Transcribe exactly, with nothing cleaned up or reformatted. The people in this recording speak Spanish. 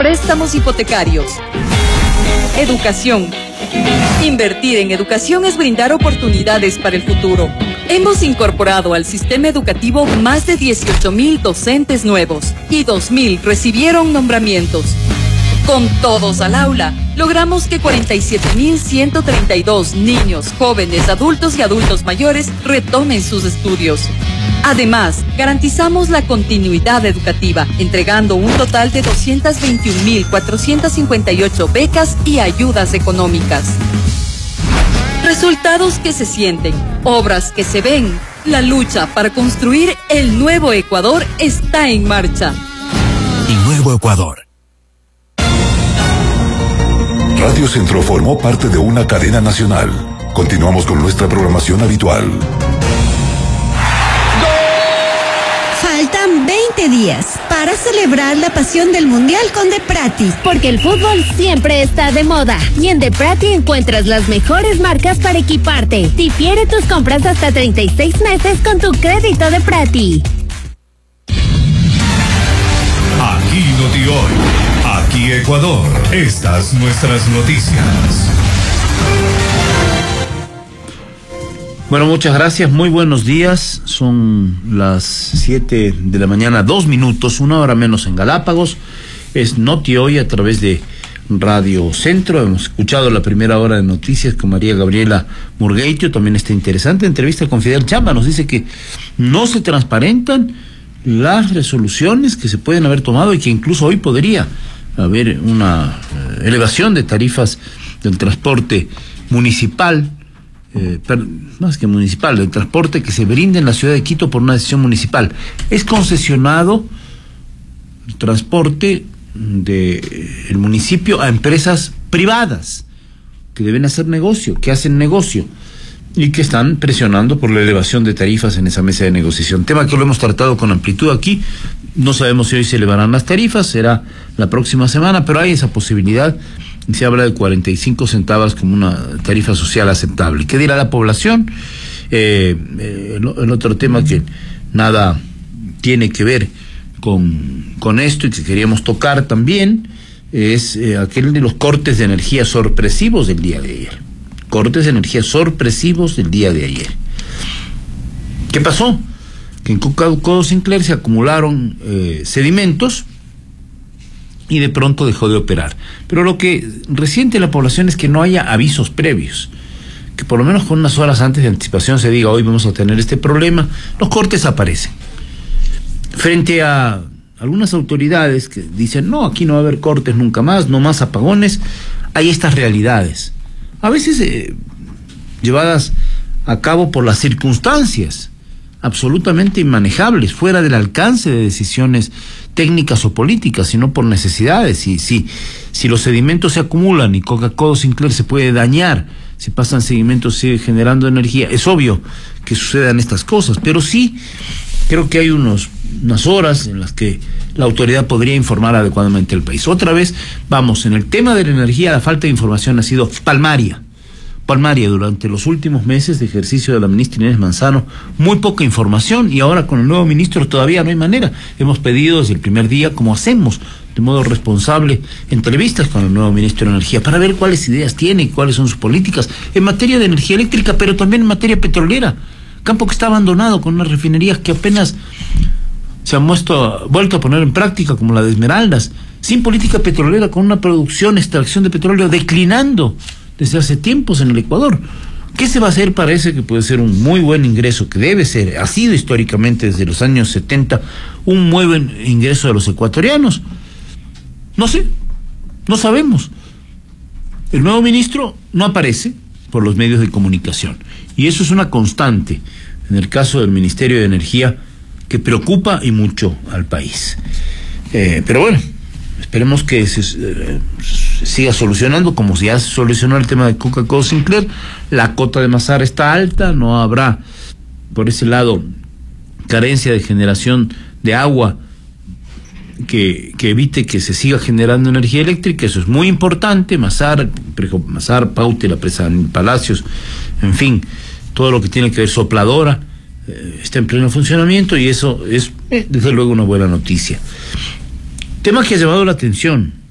préstamos hipotecarios. Educación. Invertir en educación es brindar oportunidades para el futuro. Hemos incorporado al sistema educativo más de dieciocho mil docentes nuevos y dos mil recibieron nombramientos. Con todos al aula, logramos que cuarenta y siete mil ciento treinta y dos niños, jóvenes, adultos y adultos mayores retomen sus estudios. Además, garantizamos la continuidad educativa, entregando un total de doscientas veintiún mil cuatrocientas cincuenta y ocho becas y ayudas económicas. Resultados que se sienten, obras que se ven. La lucha para construir el nuevo Ecuador está en marcha. El nuevo Ecuador. Radio Centro formó parte de una cadena nacional. Continuamos con nuestra programación habitual. Faltan veinte días para celebrar la pasión del Mundial con Deprati. Porque el fútbol siempre está de moda. Y en Deprati encuentras las mejores marcas para equiparte. Difiere tus compras hasta treinta y seis meses con tu crédito Deprati. Aquí Noti Hoy. Aquí Ecuador. Estas nuestras noticias. Bueno, muchas gracias, muy buenos días. Son las siete de la mañana, dos minutos, una hora menos en Galápagos. Es Noti Hoy a través de Radio Centro. Hemos escuchado la primera hora de noticias con María Gabriela Murgueitio. También esta interesante entrevista con Fidel Chamba. Nos dice que no se transparentan las resoluciones que se pueden haber tomado y que incluso hoy podría haber una eh, elevación de tarifas del transporte municipal. Eh, per, más que municipal, el transporte que se brinda en la ciudad de Quito por una decisión municipal. Es concesionado el transporte de el municipio a empresas privadas que deben hacer negocio, que hacen negocio y que están presionando por la elevación de tarifas en esa mesa de negociación. Tema que lo hemos tratado con amplitud aquí. No sabemos si hoy se elevarán las tarifas, será la próxima semana, pero hay esa posibilidad. Se habla de cuarenta y cinco centavos como una tarifa social aceptable. ¿Qué dirá la población? Eh, eh, el, el otro tema que nada tiene que ver con, con esto y que queríamos tocar también es eh, aquel de los cortes de energía sorpresivos del día de ayer. Cortes de energía sorpresivos del día de ayer. ¿Qué pasó? Que en Coca-Cola Sinclair se acumularon eh, sedimentos y de pronto dejó de operar. Pero lo que resiente la población es que no haya avisos previos, que por lo menos con unas horas antes de anticipación se diga hoy vamos a tener este problema. Los cortes aparecen. Frente a algunas autoridades que dicen no, aquí no va a haber cortes nunca más, no más apagones, hay estas realidades, a veces eh, llevadas a cabo por las circunstancias, absolutamente inmanejables, fuera del alcance de decisiones técnicas o políticas, sino por necesidades. Y si, si los sedimentos se acumulan y Coca-Cola Sinclair se puede dañar, si pasan sedimentos sigue generando energía, es obvio que sucedan estas cosas, pero sí creo que hay unos, unas horas en las que la autoridad podría informar adecuadamente al país. Otra vez, vamos, en el tema de la energía, la falta de información ha sido palmaria. Palmaria durante los últimos meses de ejercicio de la ministra Inés Manzano, muy poca información, y ahora con el nuevo ministro todavía no hay manera. Hemos pedido desde el primer día, como hacemos de modo responsable, entrevistas con el nuevo ministro de Energía para ver cuáles ideas tiene y cuáles son sus políticas en materia de energía eléctrica, pero también en materia petrolera. Campo que está abandonado, con unas refinerías que apenas se han muestro, vuelto a poner en práctica, como la de Esmeraldas, sin política petrolera, con una producción, extracción de petróleo declinando desde hace tiempos en el Ecuador. ¿Qué se va a hacer? Parece que puede ser un muy buen ingreso, que debe ser, ha sido históricamente desde los años setenta, un muy buen ingreso de los ecuatorianos. No sé, no sabemos. El nuevo ministro no aparece por los medios de comunicación, y eso es una constante en el caso del Ministerio de Energía que preocupa y mucho al país. Eh, pero bueno, esperemos que se, eh, se siga solucionando, como si ya se solucionó el tema de Coca-Cola Sinclair. La cota de Masar está alta, no habrá por ese lado carencia de generación de agua que, que evite que se siga generando energía eléctrica. Eso es muy importante. Masar, Masar, Paute, la presa en Palacios, en fin, todo lo que tiene que ver Sopladora eh, está en pleno funcionamiento, y eso es eh, desde luego una buena noticia. Tema que ha llamado la atención